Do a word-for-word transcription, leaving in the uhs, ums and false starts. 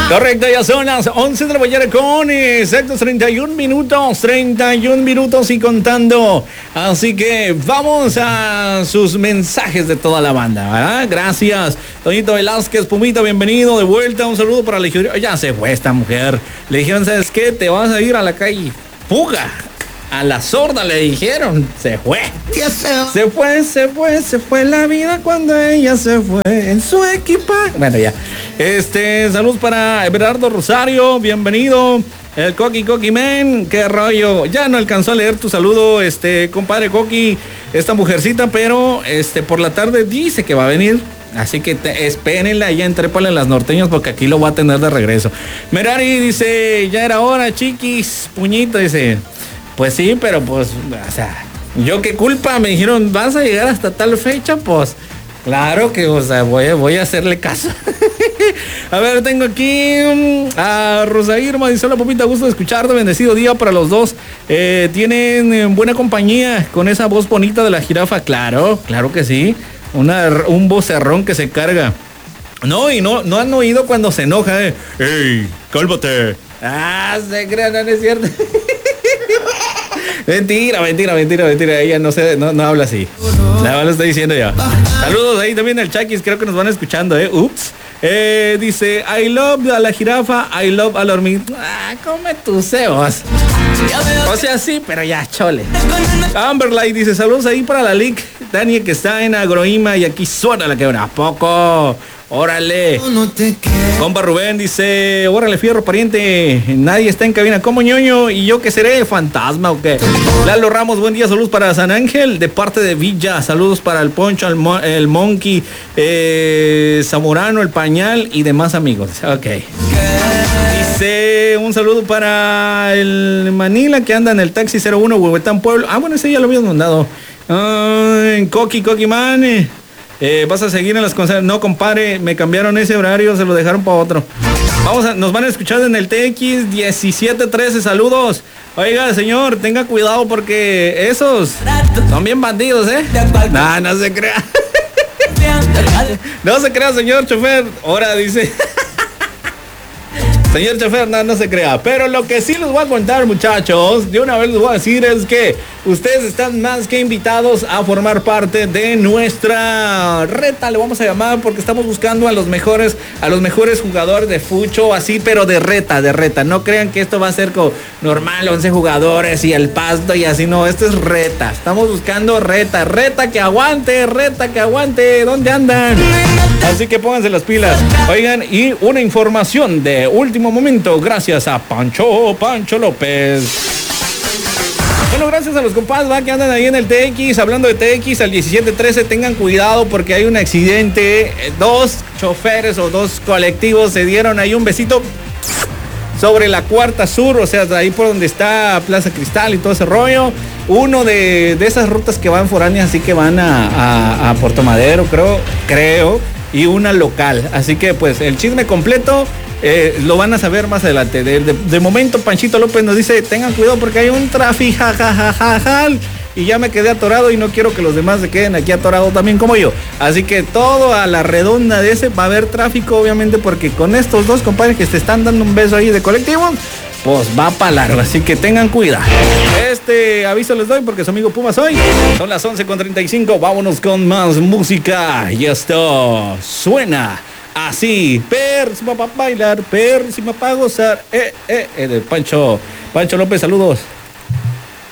Correcto, ya son las once de la mañana con exactos treinta y un minutos, treinta y un minutos y contando. Así que vamos a sus mensajes de toda la banda, ¿verdad? Gracias, Toñito Velázquez, Pumita, bienvenido de vuelta. Un saludo para la legión. Ya se fue esta mujer. Le dijeron, ¿sabes qué? Te vas a ir a la calle. ¡Fuga! A la sorda le dijeron, se fue. Se fue, se fue, se fue la vida cuando ella se fue en su equipaje. Bueno, ya. Este, saludos para Everardo Rosario, bienvenido. El Coqui Coqui Man, qué rollo. Ya no alcanzó a leer tu saludo, este, compadre Coqui, esta mujercita, pero este, por la tarde dice que va a venir. Así que te, espérenla ya en Trépale las Norteñas porque aquí lo va a tener de regreso. Merari dice, ya era hora, chiquis. Puñito dice, pues sí, pero pues, o sea, yo qué culpa, me dijeron, vas a llegar hasta tal fecha, pues, claro que, o sea, voy, voy a hacerle caso. A ver, tengo aquí um, a Rosa Irma, dice, hola, Pupita, gusto de escucharte, bendecido día para los dos. Eh, ¿Tienen eh, buena compañía con esa voz bonita de la jirafa? Claro, claro que sí, Una, un vocerrón que se carga. No, y no, no han oído cuando se enoja, eh. ¡Ey, cálmate! Ah, se crean, no, no es cierto. Mentira, mentira, mentira, mentira. Ella no se, no, no habla así. La lo está diciendo ya. Saludos ahí también al Chaquis, creo que nos van escuchando, eh. Ups. Eh, dice, I love a la jirafa, I love a la hormiga. Ah, come tus cebos. O sea, sí, pero ya, chole. Amberlight dice, saludos ahí para la Lic. Dani que está en Agroima y aquí suena la quebra. ¿A poco? Órale. Compa Rubén dice, órale, fierro pariente, nadie está en cabina como ñoño y yo que seré fantasma o qué. Lalo Ramos, buen día, saludos para San Ángel de parte de Villa, saludos para el Poncho, el, Mo, el Monkey, eh, Zamorano, el Pañal y demás amigos. Ok. Dice, un saludo para el Manila que anda en el taxi cero uno Huehuetán Pueblo. Ah, bueno, ese ya lo habíamos mandado. Uh, Coqui, Coqui Man. Eh, ¿Vas a seguir en las concertas? No, compadre, me cambiaron ese horario, se lo dejaron para otro. Vamos a, nos van a escuchar en el T X diecisiete trece, saludos. Oiga, señor, tenga cuidado porque esos son bien bandidos, ¿eh? No, no se crea. No se crea, señor chofer. Ahora dice... Señor chofer, no, no se crea. Pero lo que sí les voy a contar, muchachos, de una vez les voy a decir es que ustedes están más que invitados a formar parte de nuestra reta, le vamos a llamar, porque estamos buscando a los mejores, a los mejores jugadores de fucho, así, pero de reta, de reta. No crean que esto va a ser como normal, once jugadores y el pasto y así, no, esto es reta. Estamos buscando reta, reta que aguante, reta que aguante. ¿Dónde andan? Así que pónganse las pilas. Oigan, y una información de último momento, gracias a Pancho, Pancho López. Bueno, gracias a los compadres, ¿va? Que andan ahí en el T X, hablando de T X, al diecisiete trece, tengan cuidado porque hay un accidente. Dos choferes o dos colectivos se dieron ahí un besito sobre la Cuarta Sur, o sea, ahí por donde está Plaza Cristal y todo ese rollo. Uno de, de esas rutas que van foráneas, así que van a, a, a Puerto Madero, creo, creo, y una local. Así que pues el chisme completo eh, lo van a saber más adelante. De, de, de momento Panchito López nos dice, tengan cuidado porque hay un tráfico, jajajajajal, y ya me quedé atorado y no quiero que los demás se queden aquí atorados también como yo. Así que todo a la redonda de ese va a haber tráfico, obviamente, porque con estos dos compadres que se están dando un beso ahí de colectivo, pues va para largo, así que tengan cuidado. Este aviso les doy porque su amigo Puma soy. Son las once con treinta y cinco, vámonos con más música. Y esto suena así, persima para bailar, persima para gozar. Eh, eh, eh, de Pancho, Pancho López, saludos.